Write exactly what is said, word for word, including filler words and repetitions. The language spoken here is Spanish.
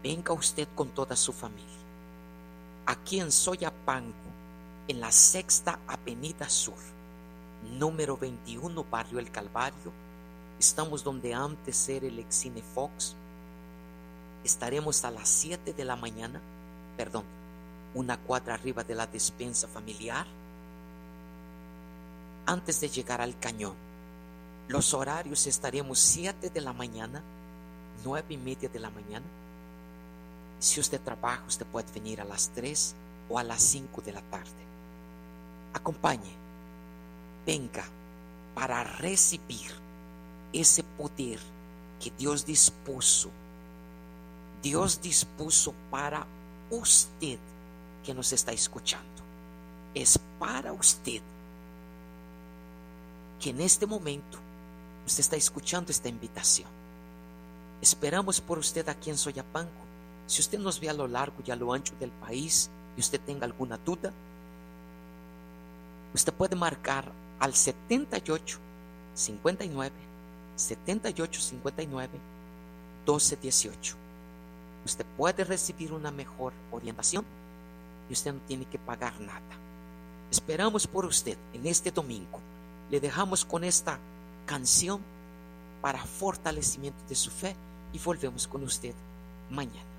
venga usted con toda su familia. Aquí en Soyapango, en la Sexta Avenida Sur, número veintiuno, Barrio El Calvario. Estamos donde antes era el ex Cine Fox. Estaremos a las siete de la mañana, perdón, una cuadra arriba de la despensa familiar, antes de llegar al Cañón. Los horarios estaremos siete de la mañana, nueve y media de la mañana. Si usted trabaja, usted puede venir a las tres o a las cinco de la tarde. Acompañe, venga para recibir ese poder que Dios dispuso. Dios dispuso para usted que nos está escuchando. Es para usted que en este momento usted está escuchando esta invitación. Esperamos por usted aquí en Soyapango. Si usted nos ve a lo largo y a lo ancho del país y usted tenga alguna duda, usted puede marcar al setenta y ocho, cincuenta y nueve, setenta y ocho, cincuenta y nueve, doce dieciocho. Usted puede recibir una mejor orientación y usted no tiene que pagar nada. Esperamos por usted en este domingo. Le dejamos con esta canción para fortalecimiento de su fe y volvemos con usted mañana.